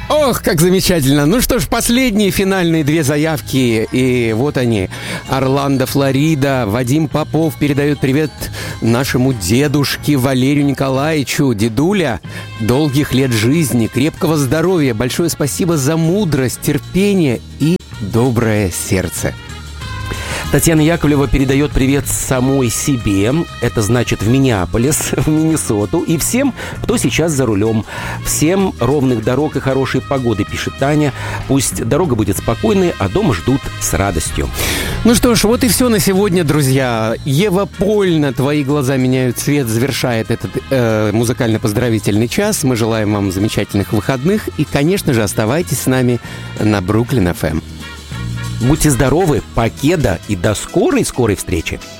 Ох, как замечательно. Ну что ж, последние финальные две заявки. И вот они. Орландо, Флорида. Вадим Попов передает привет нашему дедушке Валерию Николаевичу. Дедуля, долгих лет жизни, крепкого здоровья. Большое спасибо за мудрость, терпение и доброе сердце. Татьяна Яковлева передает привет самой себе, это значит в Миннеаполис, в Миннесоту, и всем, кто сейчас за рулем. Всем ровных дорог и хорошей погоды, пишет Таня. Пусть дорога будет спокойной, а дома ждут с радостью. Ну что ж, вот и все на сегодня, друзья. Ева Польна, «Твои глаза меняют цвет» завершает этот музыкально-поздравительный час. Мы желаем вам замечательных выходных и, конечно же, оставайтесь с нами на Бруклин ФМ. Будьте здоровы, покеда и до скорой-скорой встречи!